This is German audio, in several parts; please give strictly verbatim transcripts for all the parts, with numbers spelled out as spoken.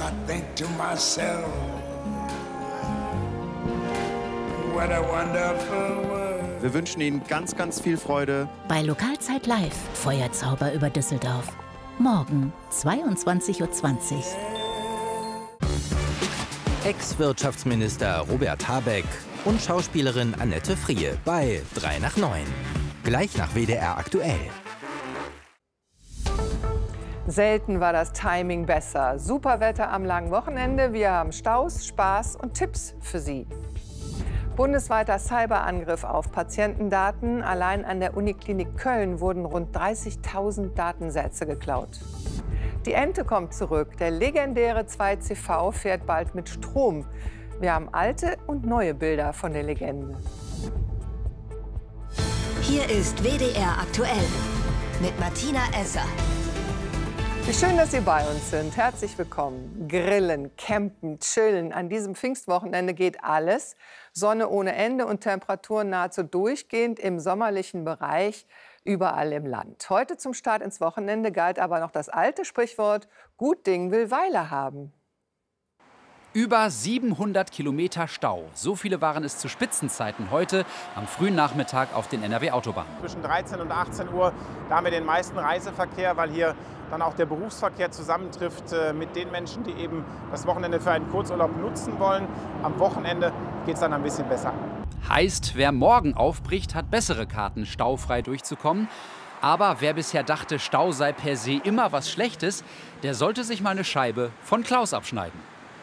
I think to myself, what a wonderful world. Wir wünschen Ihnen ganz, ganz viel Freude. Bei Lokalzeit live, Feuerzauber über Düsseldorf. Morgen, zweiundzwanzig Uhr zwanzig. Ex-Wirtschaftsminister Robert Habeck und Schauspielerin Annette Frier bei drei nach neun. Gleich nach W D R aktuell. Selten war das Timing besser. Super Wetter am langen Wochenende. Wir haben Staus, Spaß und Tipps für Sie. Bundesweiter Cyberangriff auf Patientendaten. Allein an der Uniklinik Köln wurden rund dreißigtausend Datensätze geklaut. Die Ente kommt zurück. Der legendäre zwei C V fährt bald mit Strom. Wir haben alte und neue Bilder von der Legende. Hier ist W D R aktuell mit Martina Esser. Wie schön, dass Sie bei uns sind. Herzlich willkommen. Grillen, campen, chillen. An diesem Pfingstwochenende geht alles. Sonne ohne Ende und Temperaturen nahezu durchgehend im sommerlichen Bereich überall im Land. Heute zum Start ins Wochenende galt aber noch das alte Sprichwort, gut Ding will Weile haben. Über siebenhundert Kilometer Stau. So viele waren es zu Spitzenzeiten heute am frühen Nachmittag auf den N R W-Autobahnen. Zwischen dreizehn und achtzehn Uhr, da haben wir den meisten Reiseverkehr, weil hier dann auch der Berufsverkehr zusammentrifft äh, mit den Menschen, die eben das Wochenende für einen Kurzurlaub nutzen wollen. Am Wochenende geht es dann ein bisschen besser. Heißt, wer morgen aufbricht, hat bessere Karten, staufrei durchzukommen. Aber wer bisher dachte, Stau sei per se immer was Schlechtes, der sollte sich mal eine Scheibe von Klaus abschneiden.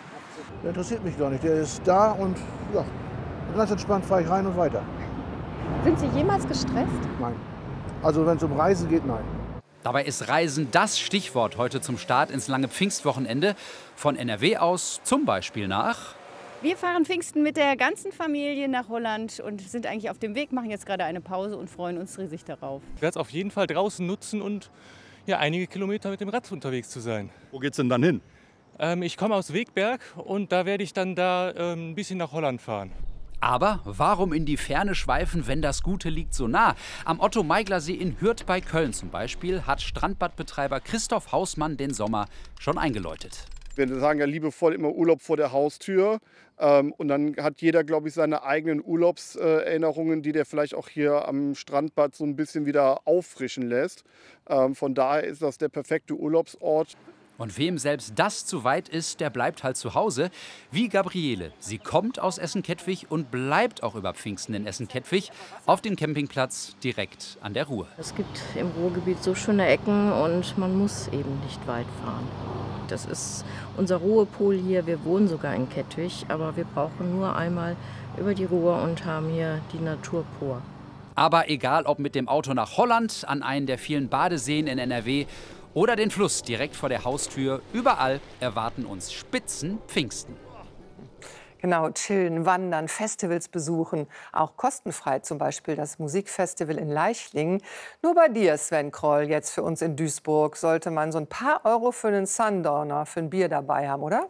Der interessiert mich gar nicht. Der ist da und ja, ganz entspannt fahre ich rein und weiter. Sind Sie jemals gestresst? Nein. Also wenn es um Reisen geht, nein. Dabei ist Reisen das Stichwort heute zum Start ins lange Pfingstwochenende. Von N R W aus zum Beispiel nach... Wir fahren Pfingsten mit der ganzen Familie nach Holland und sind eigentlich auf dem Weg, machen jetzt gerade eine Pause und freuen uns riesig darauf. Ich werde es auf jeden Fall draußen nutzen und ja, einige Kilometer mit dem Rad unterwegs zu sein. Wo geht's denn dann hin? Ähm, ich komme aus Wegberg und da werde ich dann da ähm, ein bisschen nach Holland fahren. Aber warum in die Ferne schweifen, wenn das Gute liegt so nah? Am Otto-Meigler-See in Hürth bei Köln zum Beispiel hat Strandbadbetreiber Christoph Hausmann den Sommer schon eingeläutet. Wir sagen ja liebevoll immer Urlaub vor der Haustür. Ähm, und dann hat jeder, glaube ich, seine eigenen Urlaubserinnerungen, die der vielleicht auch hier am Strandbad so ein bisschen wieder auffrischen lässt. Ähm, von daher ist das der perfekte Urlaubsort. Und wem selbst das zu weit ist, der bleibt halt zu Hause. Wie Gabriele. Sie kommt aus Essen-Kettwig und bleibt auch über Pfingsten in Essen-Kettwig auf dem Campingplatz direkt an der Ruhr. Es gibt im Ruhrgebiet so schöne Ecken und man muss eben nicht weit fahren. Das ist unser Ruhepol hier. Wir wohnen sogar in Kettwig, aber wir brauchen nur einmal über die Ruhr und haben hier die Natur pur. Aber egal, ob mit dem Auto nach Holland, an einen der vielen Badeseen in N R W oder den Fluss direkt vor der Haustür, überall erwarten uns Spitzen Pfingsten. Genau, chillen, wandern, Festivals besuchen, auch kostenfrei, zum Beispiel das Musikfestival in Leichlingen. Nur bei dir, Sven Kroll, jetzt für uns in Duisburg, sollte man so ein paar Euro für einen Sundowner, für ein Bier dabei haben, oder?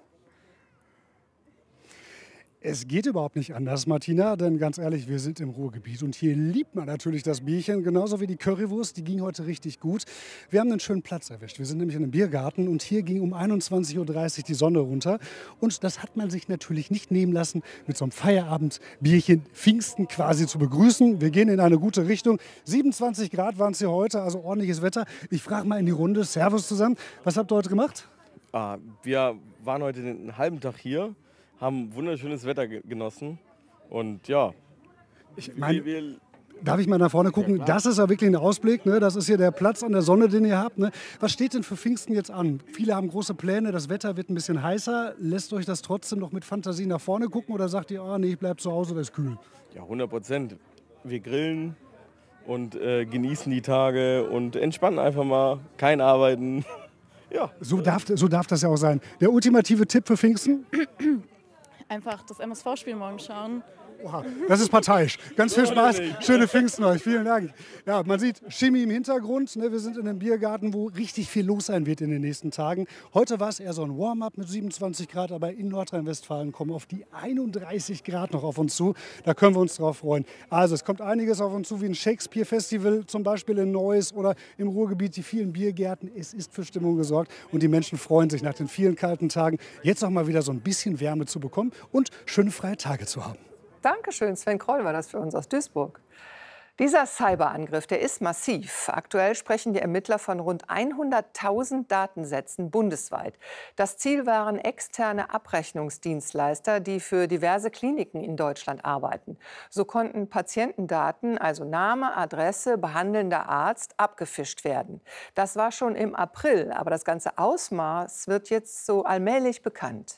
Es geht überhaupt nicht anders, Martina, denn ganz ehrlich, wir sind im Ruhrgebiet und hier liebt man natürlich das Bierchen, genauso wie die Currywurst, die ging heute richtig gut. Wir haben einen schönen Platz erwischt, wir sind nämlich in einem Biergarten und hier ging um einundzwanzig Uhr dreißig die Sonne runter und das hat man sich natürlich nicht nehmen lassen, mit so einem Feierabendbierchen Pfingsten quasi zu begrüßen. Wir gehen in eine gute Richtung, siebenundzwanzig Grad waren es hier heute, also ordentliches Wetter. Ich frage mal in die Runde, Servus zusammen, was habt ihr heute gemacht? Ah, wir waren heute den halben Tag hier, haben wunderschönes Wetter genossen und ja, ich mein, wir, wir, darf ich mal nach vorne gucken? Ja, das ist ja wirklich ein Ausblick, ne? Das ist hier der Platz an der Sonne, den ihr habt. Ne? Was steht denn für Pfingsten jetzt an? Viele haben große Pläne, das Wetter wird ein bisschen heißer. Lässt euch das trotzdem noch mit Fantasie nach vorne gucken oder sagt ihr, oh, nee, ich bleib zu Hause, das ist kühl? Ja, hundert Prozent. Wir grillen und äh, genießen die Tage und entspannen einfach mal, kein Arbeiten. Ja. So darf, so darf das ja auch sein. Der ultimative Tipp für Pfingsten? Einfach das M S V-Spiel morgen schauen Oha, das ist parteiisch. Ganz viel Spaß. Schöne Pfingsten euch. Vielen Dank. Ja, man sieht Chemie im Hintergrund. Ne? Wir sind in einem Biergarten, wo richtig viel los sein wird in den nächsten Tagen. Heute war es eher so ein Warm-up mit siebenundzwanzig Grad, aber in Nordrhein-Westfalen kommen auf die einunddreißig Grad noch auf uns zu. Da können wir uns drauf freuen. Also es kommt einiges auf uns zu, wie ein Shakespeare-Festival zum Beispiel in Neuss oder im Ruhrgebiet, die vielen Biergärten. Es ist für Stimmung gesorgt und die Menschen freuen sich nach den vielen kalten Tagen, jetzt auch mal wieder so ein bisschen Wärme zu bekommen und schöne freie Tage zu haben. Dankeschön, Sven Kroll war das für uns aus Duisburg. Dieser Cyberangriff, der ist massiv. Aktuell sprechen die Ermittler von rund hunderttausend Datensätzen bundesweit. Das Ziel waren externe Abrechnungsdienstleister, die für diverse Kliniken in Deutschland arbeiten. So konnten Patientendaten, also Name, Adresse, behandelnder Arzt, abgefischt werden. Das war schon im April, aber das ganze Ausmaß wird jetzt so allmählich bekannt.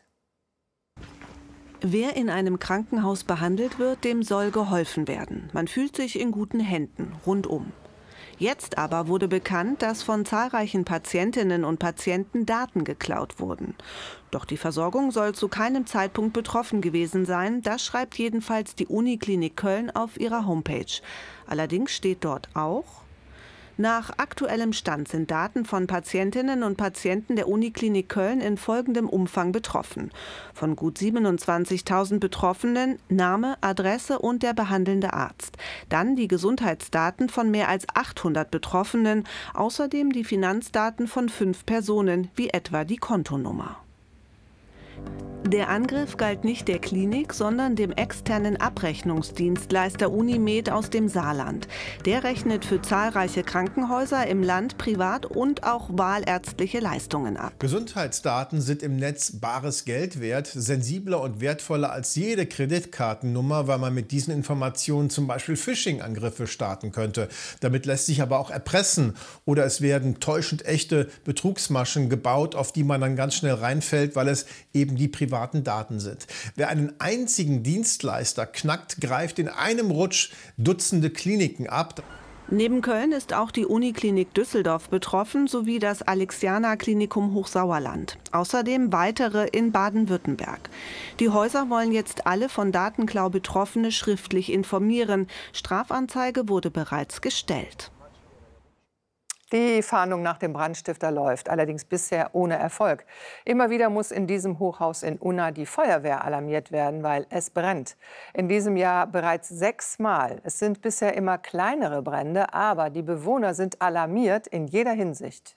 Wer in einem Krankenhaus behandelt wird, dem soll geholfen werden. Man fühlt sich in guten Händen, rundum. Jetzt aber wurde bekannt, dass von zahlreichen Patientinnen und Patienten Daten geklaut wurden. Doch die Versorgung soll zu keinem Zeitpunkt betroffen gewesen sein. Das schreibt jedenfalls die Uniklinik Köln auf ihrer Homepage. Allerdings steht dort auch: Nach aktuellem Stand sind Daten von Patientinnen und Patienten der Uniklinik Köln in folgendem Umfang betroffen. Von gut siebenundzwanzigtausend Betroffenen Name, Adresse und der behandelnde Arzt. Dann die Gesundheitsdaten von mehr als achthundert Betroffenen, außerdem die Finanzdaten von fünf Personen, wie etwa die Kontonummer. Der Angriff galt nicht der Klinik, sondern dem externen Abrechnungsdienstleister Unimed aus dem Saarland. Der rechnet für zahlreiche Krankenhäuser im Land privat und auch wahlärztliche Leistungen ab. Gesundheitsdaten sind im Netz bares Geld wert, sensibler und wertvoller als jede Kreditkartennummer, weil man mit diesen Informationen zum Beispiel Phishing-Angriffe starten könnte. Damit lässt sich aber auch erpressen oder es werden täuschend echte Betrugsmaschen gebaut, auf die man dann ganz schnell reinfällt, weil es eben die privaten Daten sind. Wer einen einzigen Dienstleister knackt, greift in einem Rutsch Dutzende Kliniken ab. Neben Köln ist auch die Uniklinik Düsseldorf betroffen, sowie das Alexianer-Klinikum Hochsauerland. Außerdem weitere in Baden-Württemberg. Die Häuser wollen jetzt alle von Datenklau Betroffene schriftlich informieren. Strafanzeige wurde bereits gestellt. Die Fahndung nach dem Brandstifter läuft, allerdings bisher ohne Erfolg. Immer wieder muss in diesem Hochhaus in Unna die Feuerwehr alarmiert werden, weil es brennt. In diesem Jahr bereits sechsmal. Es sind bisher immer kleinere Brände, aber die Bewohner sind alarmiert in jeder Hinsicht.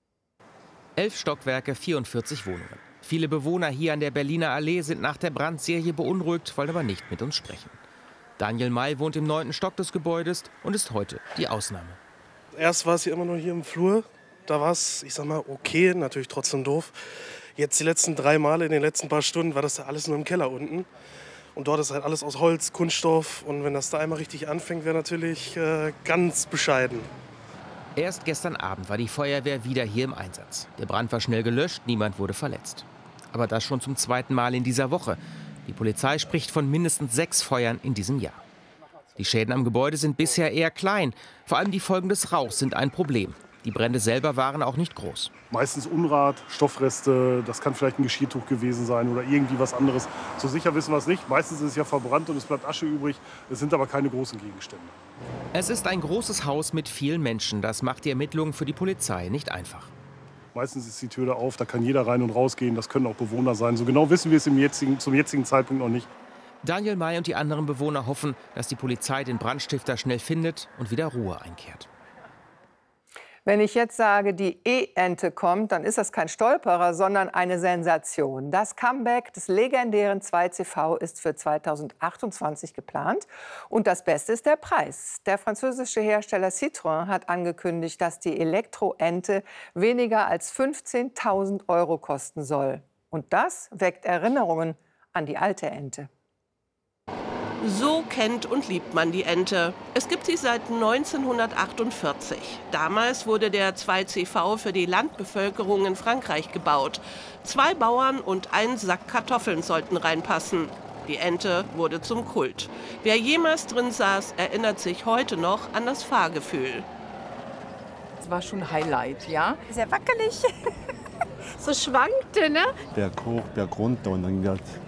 Elf Stockwerke, vierundvierzig Wohnungen. Viele Bewohner hier an der Berliner Allee sind nach der Brandserie beunruhigt, wollen aber nicht mit uns sprechen. Daniel May wohnt im neunten Stock des Gebäudes und ist heute die Ausnahme. Erst war es hier immer nur hier im Flur. Da war es, ich sag mal, okay, natürlich trotzdem doof. Jetzt die letzten drei Male in den letzten paar Stunden war das ja alles nur im Keller unten. Und dort ist halt alles aus Holz, Kunststoff. Und wenn das da einmal richtig anfängt, wäre natürlich äh, ganz bescheiden. Erst gestern Abend war die Feuerwehr wieder hier im Einsatz. Der Brand war schnell gelöscht, niemand wurde verletzt. Aber das schon zum zweiten Mal in dieser Woche. Die Polizei spricht von mindestens sechs Feuern in diesem Jahr. Die Schäden am Gebäude sind bisher eher klein. Vor allem die Folgen des Rauchs sind ein Problem. Die Brände selber waren auch nicht groß. Meistens Unrat, Stoffreste, das kann vielleicht ein Geschirrtuch gewesen sein oder irgendwie was anderes. So sicher wissen wir es nicht. Meistens ist es ja verbrannt und es bleibt Asche übrig. Es sind aber keine großen Gegenstände. Es ist ein großes Haus mit vielen Menschen. Das macht die Ermittlungen für die Polizei nicht einfach. Meistens ist die Tür da auf, da kann jeder rein und rausgehen. Das können auch Bewohner sein. So genau wissen wir es im jetzigen, zum jetzigen Zeitpunkt noch nicht. Daniel May und die anderen Bewohner hoffen, dass die Polizei den Brandstifter schnell findet und wieder Ruhe einkehrt. Wenn ich jetzt sage, die E-Ente kommt, dann ist das kein Stolperer, sondern eine Sensation. Das Comeback des legendären zwei C V ist für zweitausendachtundzwanzig geplant. Und das Beste ist der Preis. Der französische Hersteller Citroën hat angekündigt, dass die Elektro-Ente weniger als fünfzehntausend Euro kosten soll. Und das weckt Erinnerungen an die alte Ente. So kennt und liebt man die Ente. Es gibt sie seit neunzehnhundertachtundvierzig. Damals wurde der zwei C V für die Landbevölkerung in Frankreich gebaut. Zwei Bauern und ein Sack Kartoffeln sollten reinpassen. Die Ente wurde zum Kult. Wer jemals drin saß, erinnert sich heute noch an das Fahrgefühl. Das war schon ein Highlight, ja? Sehr wackelig. So schwankte, ne? Berg hoch, Berg runter und dann halt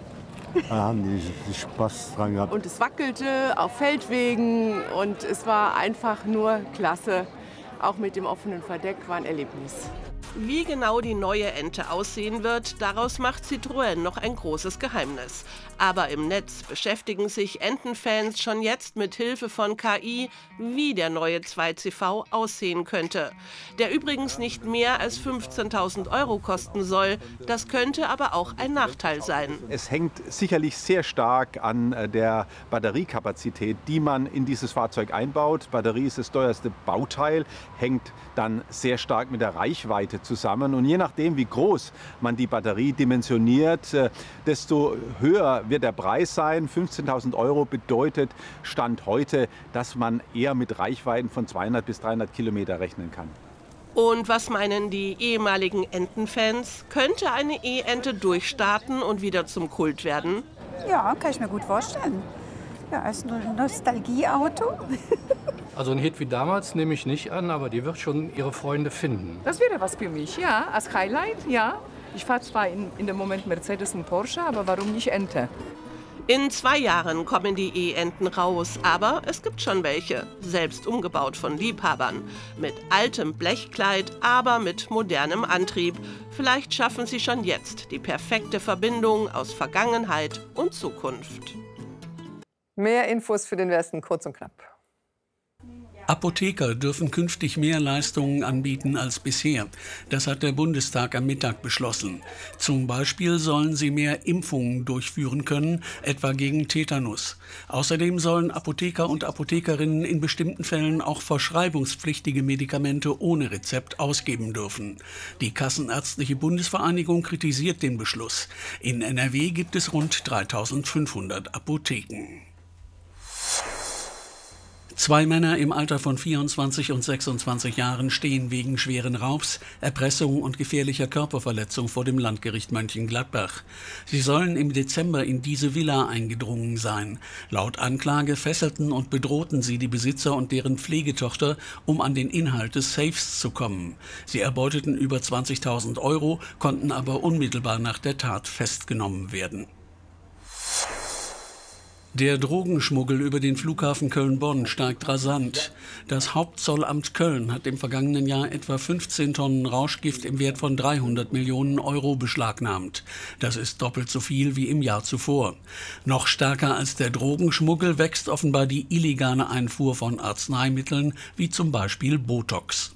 Da haben die Spaß dran gehabt. Und es wackelte auf Feldwegen und es war einfach nur klasse. Auch mit dem offenen Verdeck war ein Erlebnis. Wie genau die neue Ente aussehen wird, daraus macht Citroën noch ein großes Geheimnis. Aber im Netz beschäftigen sich Entenfans schon jetzt mit Hilfe von K I, wie der neue zwei C V aussehen könnte. Der übrigens nicht mehr als fünfzehntausend Euro kosten soll. Das könnte aber auch ein Nachteil sein. Es hängt sicherlich sehr stark an der Batteriekapazität, die man in dieses Fahrzeug einbaut. Batterie ist das teuerste Bauteil, hängt dann sehr stark mit der Reichweite zusammen. Und je nachdem, wie groß man die Batterie dimensioniert, desto höher wird der Preis sein. fünfzehntausend Euro bedeutet Stand heute, dass man eher mit Reichweiten von zweihundert bis dreihundert Kilometer rechnen kann. Und was meinen die ehemaligen Entenfans? Könnte eine E-Ente durchstarten und wieder zum Kult werden? Ja, kann ich mir gut vorstellen. Ja, ist ein Nostalgieauto. Also ein Hit wie damals nehme ich nicht an, aber die wird schon ihre Freunde finden. Das wäre was für mich, ja, als Highlight, ja. Ich fahre zwar in, in dem Moment Mercedes und Porsche, aber warum nicht Ente? In zwei Jahren kommen die E-Enten raus, aber es gibt schon welche, selbst umgebaut von Liebhabern. Mit altem Blechkleid, aber mit modernem Antrieb. Vielleicht schaffen sie schon jetzt die perfekte Verbindung aus Vergangenheit und Zukunft. Mehr Infos für den Westen, kurz und knapp. Apotheker dürfen künftig mehr Leistungen anbieten als bisher. Das hat der Bundestag am Mittag beschlossen. Zum Beispiel sollen sie mehr Impfungen durchführen können, etwa gegen Tetanus. Außerdem sollen Apotheker und Apothekerinnen in bestimmten Fällen auch verschreibungspflichtige Medikamente ohne Rezept ausgeben dürfen. Die Kassenärztliche Bundesvereinigung kritisiert den Beschluss. In N R W gibt es rund dreitausendfünfhundert Apotheken. Zwei Männer im Alter von vierundzwanzig und sechsundzwanzig Jahren stehen wegen schweren Raubs, Erpressung und gefährlicher Körperverletzung vor dem Landgericht Mönchengladbach. Sie sollen im Dezember in diese Villa eingedrungen sein. Laut Anklage fesselten und bedrohten sie die Besitzer und deren Pflegetochter, um an den Inhalt des Safes zu kommen. Sie erbeuteten über zwanzigtausend Euro, konnten aber unmittelbar nach der Tat festgenommen werden. Der Drogenschmuggel über den Flughafen Köln-Bonn steigt rasant. Das Hauptzollamt Köln hat im vergangenen Jahr etwa fünfzehn Tonnen Rauschgift im Wert von dreihundert Millionen Euro beschlagnahmt. Das ist doppelt so viel wie im Jahr zuvor. Noch stärker als der Drogenschmuggel wächst offenbar die illegale Einfuhr von Arzneimitteln, wie zum Beispiel Botox.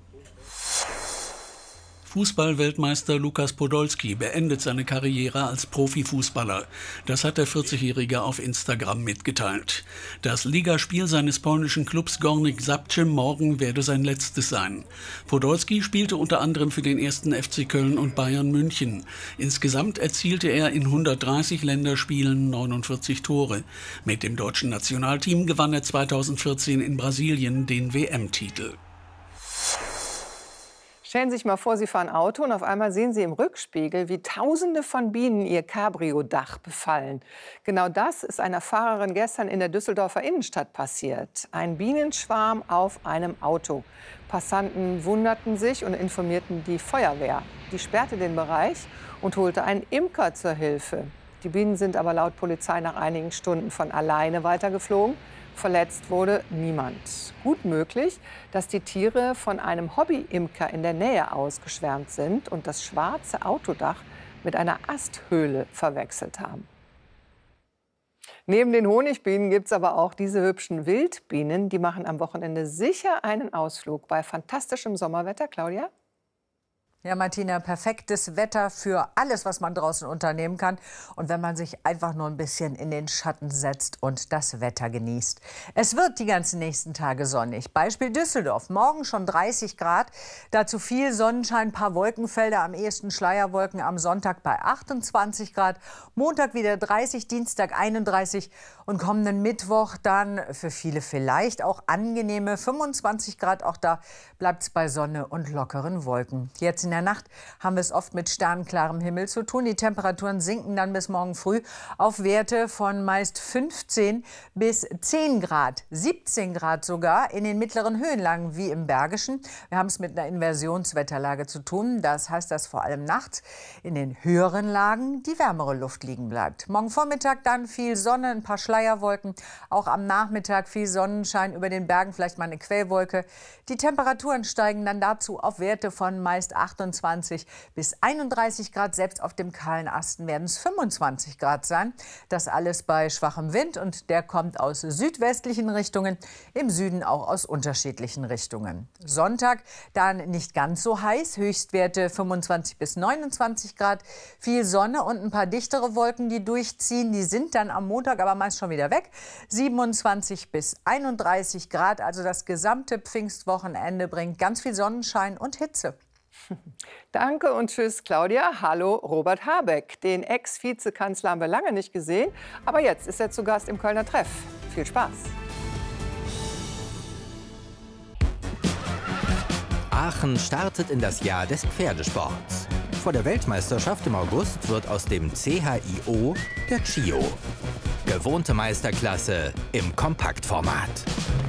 Fußballweltmeister Lukas Podolski beendet seine Karriere als Profifußballer. Das hat der vierzigjährige auf Instagram mitgeteilt. Das Ligaspiel seines polnischen Clubs Górnik Zabrze morgen werde sein letztes sein. Podolski spielte unter anderem für den ersten F C Köln und Bayern München. Insgesamt erzielte er in hundertdreißig Länderspielen neunundvierzig Tore. Mit dem deutschen Nationalteam gewann er zweitausendvierzehn in Brasilien den W M-Titel. Stellen Sie sich mal vor, Sie fahren Auto und auf einmal sehen Sie im Rückspiegel, wie Tausende von Bienen Ihr Cabrio-Dach befallen. Genau das ist einer Fahrerin gestern in der Düsseldorfer Innenstadt passiert. Ein Bienenschwarm auf einem Auto. Passanten wunderten sich und informierten die Feuerwehr. Die sperrte den Bereich und holte einen Imker zur Hilfe. Die Bienen sind aber laut Polizei nach einigen Stunden von alleine weitergeflogen. Verletzt wurde niemand. Gut möglich, dass die Tiere von einem Hobby-Imker in der Nähe ausgeschwärmt sind und das schwarze Autodach mit einer Asthöhle verwechselt haben. Neben den Honigbienen gibt es aber auch diese hübschen Wildbienen. Die machen am Wochenende sicher einen Ausflug bei fantastischem Sommerwetter. Claudia? Ja, Martina, perfektes Wetter für alles, was man draußen unternehmen kann. Und wenn man sich einfach nur ein bisschen in den Schatten setzt und das Wetter genießt. Es wird die ganzen nächsten Tage sonnig. Beispiel Düsseldorf. Morgen schon dreißig Grad. Dazu viel Sonnenschein, paar Wolkenfelder, am ehesten Schleierwolken. Am Sonntag bei achtundzwanzig Grad. Montag wieder dreißig, Dienstag einunddreißig. Und kommenden Mittwoch dann für viele vielleicht auch angenehme fünfundzwanzig Grad. Auch da bleibt es bei Sonne und lockeren Wolken. Jetzt In der Nacht haben wir es oft mit sternklarem Himmel zu tun. Die Temperaturen sinken dann bis morgen früh auf Werte von meist fünfzehn bis zehn Grad, siebzehn Grad sogar in den mittleren Höhenlagen wie im Bergischen. Wir haben es mit einer Inversionswetterlage zu tun. Das heißt, dass vor allem nachts in den höheren Lagen die wärmere Luft liegen bleibt. Morgen Vormittag dann viel Sonne, ein paar Schleierwolken. Auch am Nachmittag viel Sonnenschein, über den Bergen vielleicht mal eine Quellwolke. Die Temperaturen steigen dann dazu auf Werte von meist achtundzwanzig bis einunddreißig Grad. Selbst auf dem kahlen Asten werden es fünfundzwanzig Grad sein. Das alles bei schwachem Wind und der kommt aus südwestlichen Richtungen, im Süden auch aus unterschiedlichen Richtungen. Sonntag dann nicht ganz so heiß, Höchstwerte fünfundzwanzig bis neunundzwanzig Grad. Viel Sonne und ein paar dichtere Wolken, die durchziehen. Die sind dann am Montag aber meist schon wieder weg. siebenundzwanzig bis einunddreißig Grad, also das gesamte Pfingstwochenende bringt ganz viel Sonnenschein und Hitze. Danke und tschüss, Claudia. Hallo, Robert Habeck. Den Ex-Vizekanzler haben wir lange nicht gesehen, aber jetzt ist er zu Gast im Kölner Treff. Viel Spaß. Aachen startet in das Jahr des Pferdesports. Vor der Weltmeisterschaft im August wird aus dem C H I O der C H I O. Gewohnte Meisterklasse im Kompaktformat.